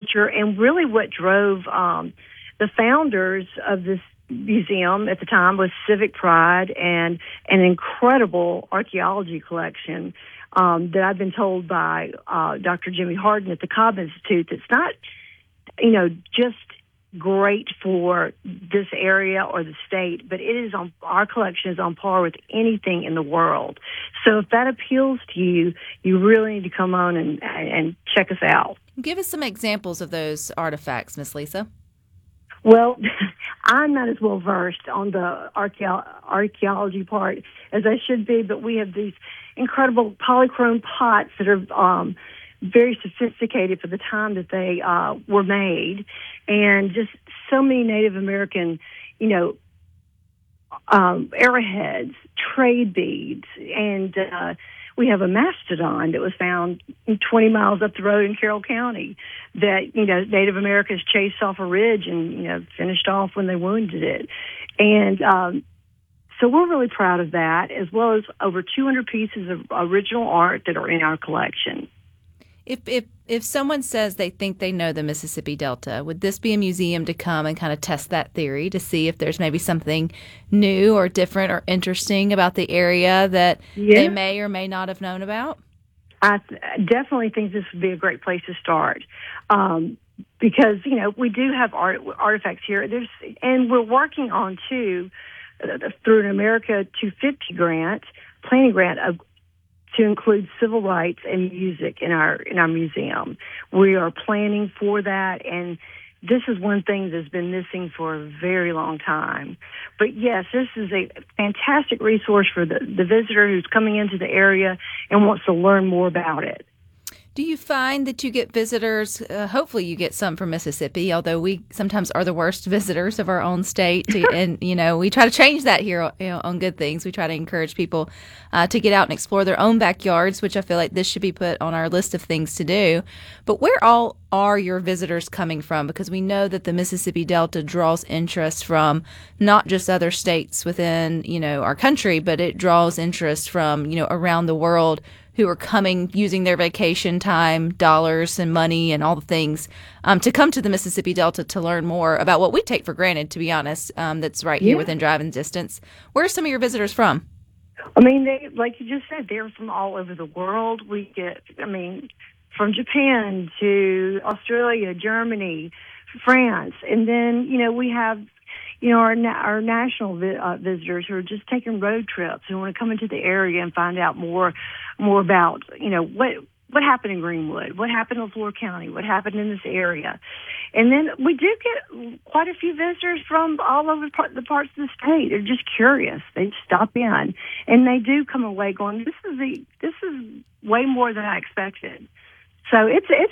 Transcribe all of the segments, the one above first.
culture, and really what drove the founders of this museum at the time was civic pride and an incredible archaeology collection that I've been told by Dr. Jimmy Harden at the Cobb Institute that's not, just great for this area or the state, but our collection is on par with anything in the world. So if that appeals to you, you really need to come on and check us out. Give us some examples of those artifacts, Miss Lisa. Well, I'm not as well versed on the archaeology part as I should be, but we have these incredible polychrome pots that are very sophisticated for the time that they were made, and just so many Native American, arrowheads, trade beads, and we have a mastodon that was found 20 miles up the road in Carroll County that, Native Americans chased off a ridge and, finished off when they wounded it. And so we're really proud of that, as well as over 200 pieces of original art that are in our collection. If someone says they think they know the Mississippi Delta, would this be a museum to come and kind of test that theory to see if there's maybe something new or different or interesting about the area that they may or may not have known about? I definitely think this would be a great place to start because, we do have artifacts here. And we're working on, too, through an America 250 planning grant, to include civil rights and music in our museum. We are planning for that, and this is one thing that's been missing for a very long time. But yes, this is a fantastic resource for the visitor who's coming into the area and wants to learn more about it. Do you find that you get visitors, hopefully you get some from Mississippi, although we sometimes are the worst visitors of our own state, and, we try to change that here on Good Things. We try to encourage people to get out and explore their own backyards, which I feel like this should be put on our list of things to do. But where all are your visitors coming from? Because we know that the Mississippi Delta draws interest from not just other states within, our country, but it draws interest from, around the world who are coming using their vacation time, dollars and money and all the things to come to the Mississippi Delta to learn more about what we take for granted, to be honest, that's right here within driving distance. Where are some of your visitors from? I mean, like you just said, they're from all over the world. We get, from Japan to Australia, Germany, France, and then, we have our national visitors who are just taking road trips and want to come into the area and find out more about, what happened in Greenwood, what happened in Florida County, what happened in this area. And then we do get quite a few visitors from all over the parts of the state. They're just curious. They stop in, and they do come away going, this is way more than I expected. So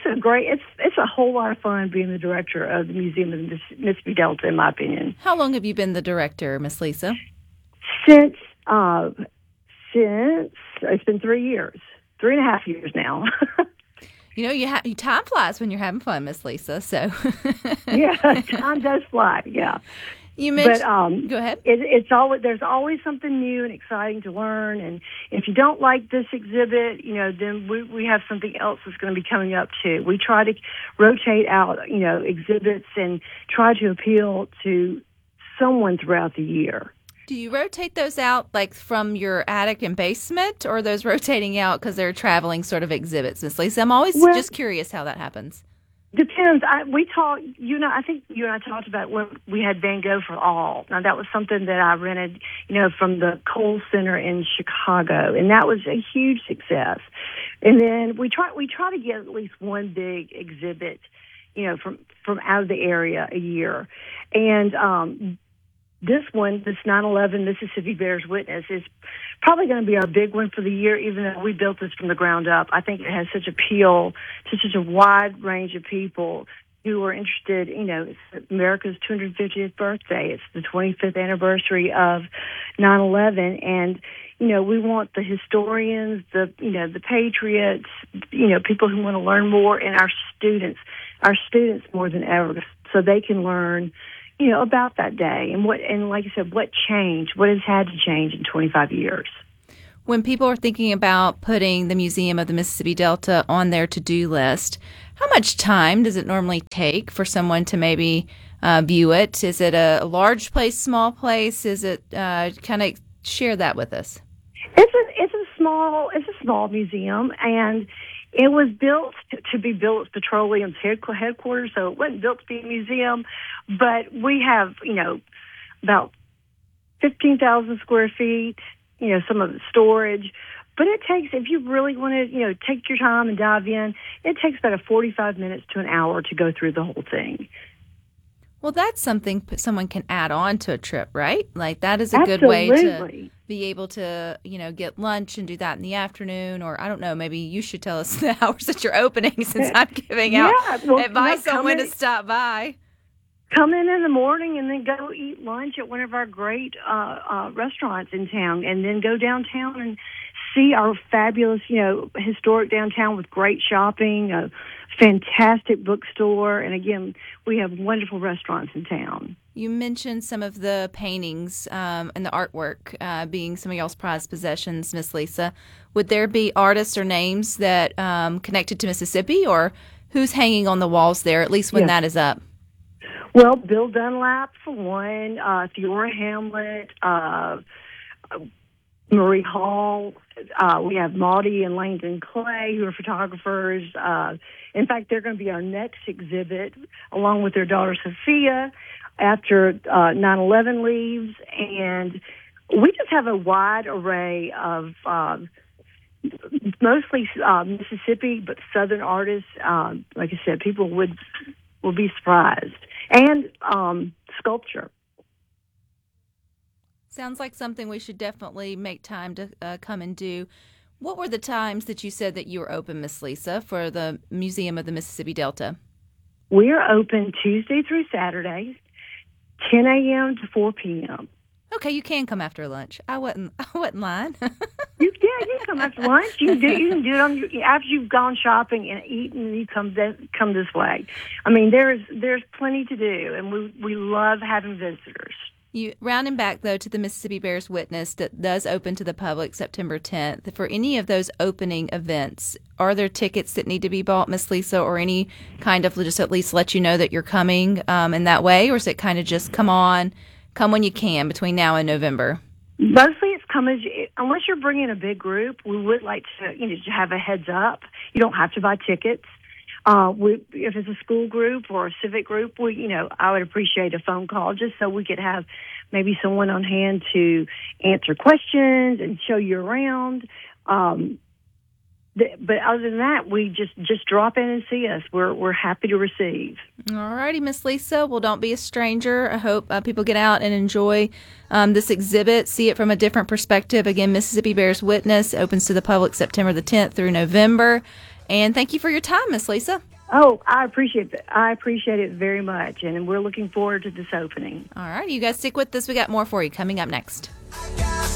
it's a whole lot of fun being the director of the Museum of the Mississippi Delta, in my opinion. How long have you been the director, Miss Lisa? Since it's been 3 years, 3.5 years now. Time flies when you're having fun, Miss Lisa. So yeah, time does fly. Yeah. You mentioned, go ahead. There's always something new and exciting to learn, and if you don't like this exhibit, then we have something else that's going to be coming up too. We try to rotate out, exhibits and try to appeal to someone throughout the year. Do you rotate those out like from your attic and basement, or are those rotating out because they're traveling sort of exhibits, Miss Lisa? I'm always just curious how that happens. Depends. I think you and I talked about when we had Van Gogh for All. Now, that was something that I rented, from the Kohl Center in Chicago, and that was a huge success. And then we try to get at least one big exhibit, from out of the area a year. And this 9/11 Mississippi Bears Witness is probably going to be our big one for the year, even though we built this from the ground up. I think it has such appeal to such a wide range of people who are interested. It's America's 250th birthday. It's the 25th anniversary of 9/11, and we want the historians, the patriots, people who want to learn more, and our students more than ever, so they can learn about that day and like you said, what changed, what has had to change in 25 years. When people are thinking about putting the Museum of the Mississippi Delta on their to-do list, How much time does it normally take for someone to maybe view it? Is it a large place, small place? Is it kind of share that with us? It's a small museum, and it was built to be Billets Petroleum's headquarters, so it wasn't built to be a museum. But we have, about 15,000 square feet. Some of the storage. But it takes, if you really want to, take your time and dive in, it takes about 45 minutes to an hour to go through the whole thing. Well, that's something someone can add on to a trip, right? Like that is a good way to be able to, get lunch and do that in the afternoon. Or I don't know, maybe you should tell us the hours that you're opening since I'm giving out advice on when to stop by. Come in the morning and then go eat lunch at one of our great restaurants in town, and then go downtown and see our fabulous, historic downtown with great shopping, a fantastic bookstore, and again, we have wonderful restaurants in town. You mentioned some of the paintings and the artwork being some of y'all's prized possessions, Miss Lisa. Would there be artists or names that connected to Mississippi, or who's hanging on the walls there, at least when that is up? Well, Bill Dunlap, for one, Theora Hamlet, Marie Hall. We have Maudie and Langdon Clay, who are photographers. In fact, they're going to be our next exhibit, along with their daughter Sophia, after 9/11 leaves. And we just have a wide array of mostly Mississippi, but Southern artists. Like I said, people will be surprised. And sculpture. Sounds like something we should definitely make time to come and do. What were the times that you said that you were open, Miss Lisa, for the Museum of the Mississippi Delta? We are open Tuesday through Saturday, 10 a.m. to 4 p.m. Okay, you can come after lunch. I wasn't lying. You can come after lunch. You can do it after you've gone shopping and eaten. You come this way. I mean, there's plenty to do, and we love having visitors. You rounding back though to the Mississippi Bears Witness that does open to the public September 10th. For any of those opening events, are there tickets that need to be bought, Miss Lisa, or any kind of just at least let you know that you're coming in that way, or is it kind of just come when you can between now and November? Mostly it's unless you're bringing a big group, we would like to, to have a heads up. You don't have to buy tickets. If it's a school group or a civic group, I would appreciate a phone call just so we could have maybe someone on hand to answer questions and show you around. But other than that, we just drop in and see us. We're happy to receive. All righty, Miss Lisa. Well, don't be a stranger. I hope people get out and enjoy this exhibit, see it from a different perspective. Again, Mississippi Bears Witness opens to the public September the 10th through November. And thank you for your time, Miss Lisa. Oh, I appreciate it. I appreciate it very much, and we're looking forward to this opening. All right, you guys stick with us. We got more for you coming up next.